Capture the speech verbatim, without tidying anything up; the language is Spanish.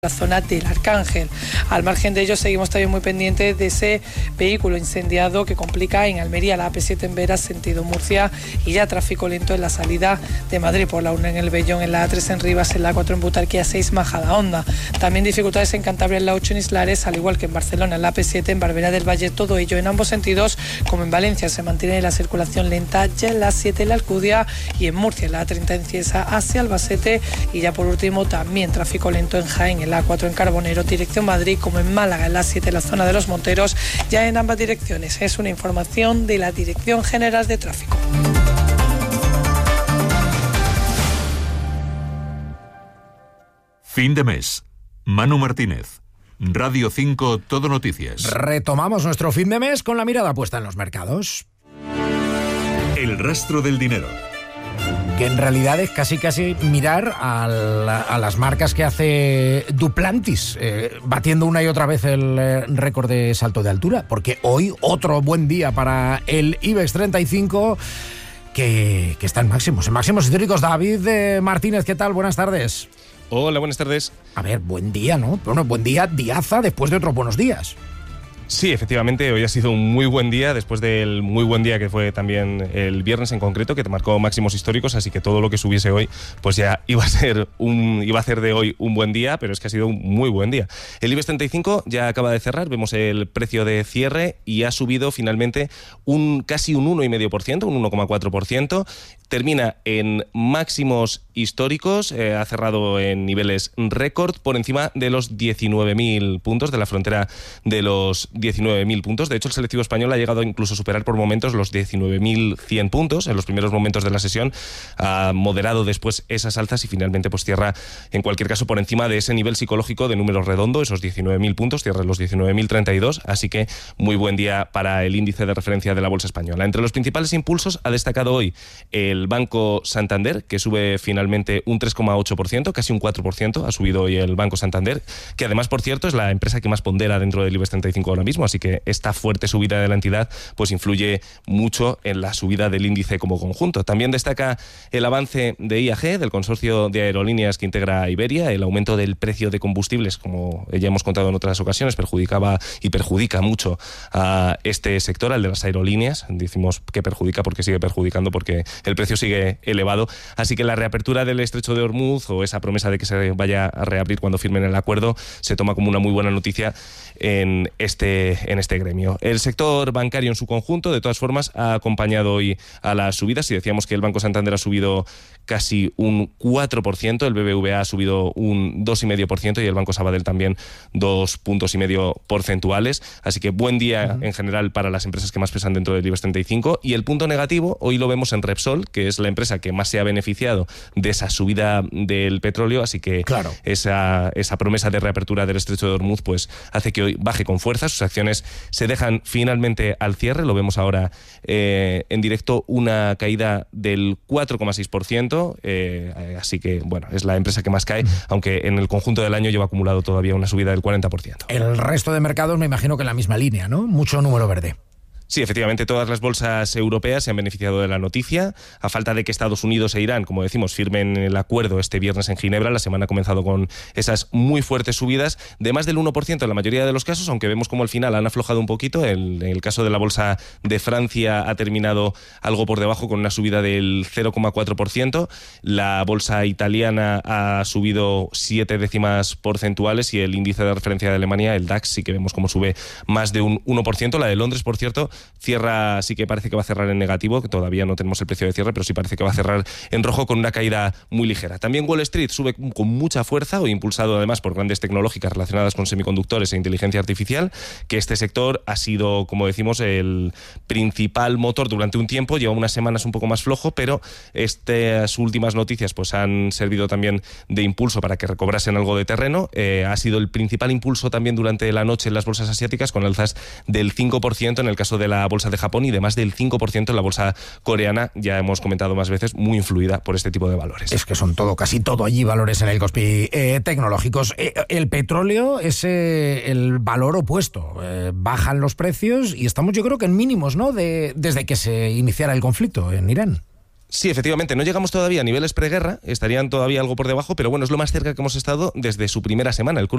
la zona del Arcángel. Al margen de ello, seguimos también muy pendientes de ese vehículo incendiado que complica en Almería la A P siete en Vera, sentido Murcia, y ya tráfico lento en la salida de Madrid por la una en el Bellón, en la A tres en Rivas, en la A cuatro en Butarque, A seis Majadahonda. También dificultades en Cantabria, en la ocho en Islares, al igual que en Barcelona, en la A P siete en Barberá del Valle. Todo ello en ambos sentidos, como en Valencia se mantiene la circulación lenta ya en la A siete en la Alcudia, y en Murcia en la A treinta en Cieza hacia Albacete, y ya por último también tráfico lento en Jaén, en la A cuatro en Carbonero, dirección Madrid, como en Málaga, en la A siete en la zona de los Monteros, ya en ambas direcciones. Es una información de la Dirección General de Tráfico. Fin de mes. Manu Martínez. Radio cinco Todo Noticias. Retomamos nuestro fin de mes con la mirada puesta en los mercados. El rastro del dinero. Que en realidad es casi casi mirar a, la, a las marcas que hace Duplantis, eh, batiendo una y otra vez el eh, récord de salto de altura, porque hoy otro buen día para el IBEX treinta y cinco que, que está en máximos, en máximos históricos. David eh, Martínez, ¿qué tal? Buenas tardes. Hola, buenas tardes. A ver, buen día, ¿no? Bueno, buen día, diaza después de otros buenos días. Sí, efectivamente, hoy ha sido un muy buen día, después del muy buen día que fue también el viernes en concreto, que te marcó máximos históricos, así que todo lo que subiese hoy, pues ya iba a ser un, iba a hacer de hoy un buen día, pero es que ha sido un muy buen día. El IBEX treinta y cinco ya acaba de cerrar, vemos el precio de cierre y ha subido finalmente un casi un uno coma cinco por ciento, un uno coma cuatro por ciento, termina en máximos históricos, eh, ha cerrado en niveles récord por encima de los diecinueve mil puntos, de la frontera de los diecinueve mil puntos. De hecho, el selectivo español ha llegado incluso a superar por momentos los diecinueve mil cien puntos en los primeros momentos de la sesión, ha moderado después esas alzas y finalmente pues cierra en cualquier caso por encima de ese nivel psicológico de número redondo, esos diecinueve mil puntos, cierra los diecinueve mil treinta y dos, así que muy buen día para el índice de referencia de la bolsa española. Entre los principales impulsos ha destacado hoy el Banco Santander, que sube finalmente un tres coma ocho por ciento, casi un cuatro por ciento ha subido hoy el Banco Santander, que además, por cierto, es la empresa que más pondera dentro del IBEX treinta y cinco ahora mismo, así que esta fuerte subida de la entidad pues influye mucho en la subida del índice como conjunto. También destaca el avance de I A G, del consorcio de aerolíneas que integra Iberia. El aumento del precio de combustibles, como ya hemos contado en otras ocasiones, perjudicaba y perjudica mucho a este sector, al de las aerolíneas. Decimos que perjudica porque sigue perjudicando, porque el precio sigue elevado. Así que la reapertura del estrecho de Hormuz, o esa promesa de que se vaya a reabrir cuando firmen el acuerdo, se toma como una muy buena noticia en este, en este gremio. El sector bancario en su conjunto, de todas formas, ha acompañado hoy a las subidas. Si decíamos que el Banco Santander ha subido casi un cuatro por ciento, el B B V A ha subido un dos coma cinco por ciento y el Banco Sabadell también dos puntos y medio porcentuales. Así que buen día uh-huh. en general para las empresas que más pesan dentro del IBEX treinta y cinco. Y el punto negativo hoy lo vemos en Repsol, que es la empresa que más se ha beneficiado de esa subida del petróleo. Así que claro. esa, esa promesa de reapertura del estrecho de Hormuz pues hace que hoy baje con fuerza. Sus acciones se dejan finalmente al cierre, lo vemos ahora eh, en directo, una caída del cuatro coma seis por ciento, eh, así que bueno, es la empresa que más cae, aunque en el conjunto del año lleva acumulado todavía una subida del cuarenta por ciento. El resto de mercados me imagino que en la misma línea, ¿no? Mucho número verde. Sí, efectivamente, todas las bolsas europeas se han beneficiado de la noticia. A falta de que Estados Unidos e Irán, como decimos, firmen el acuerdo este viernes en Ginebra, la semana ha comenzado con esas muy fuertes subidas de más del uno por ciento en la mayoría de los casos, aunque vemos como al final han aflojado un poquito. En el caso de la bolsa de Francia ha terminado algo por debajo con una subida del cero coma cuatro por ciento. La bolsa italiana ha subido siete décimas porcentuales y el índice de referencia de Alemania, el DAX, sí que vemos como sube más de un uno por ciento. La de Londres, por cierto, cierra, sí que parece que va a cerrar en negativo, que todavía no tenemos el precio de cierre, pero sí parece que va a cerrar en rojo con una caída muy ligera. También Wall Street sube con mucha fuerza, o impulsado además por grandes tecnológicas relacionadas con semiconductores e inteligencia artificial, que este sector ha sido, como decimos, el principal motor durante un tiempo. Lleva unas semanas un poco más flojo, pero estas últimas noticias pues han servido también de impulso para que recobrasen algo de terreno. Eh, ha sido el principal impulso también durante la noche en las bolsas asiáticas, con alzas del cinco por ciento en el caso de la bolsa de Japón y de más del cinco por ciento en la bolsa coreana. Ya hemos comentado más veces, muy influida por este tipo de valores. Es que son todo, casi todo allí valores en el Kospi eh, tecnológicos. Eh, el petróleo es eh, el valor opuesto. Eh, bajan los precios y estamos, yo creo que en mínimos, ¿no? De, desde que se iniciara el conflicto en Irán. Sí, efectivamente, no llegamos todavía a niveles preguerra, estarían todavía algo por debajo, pero bueno, es lo más cerca que hemos estado desde su primera semana. El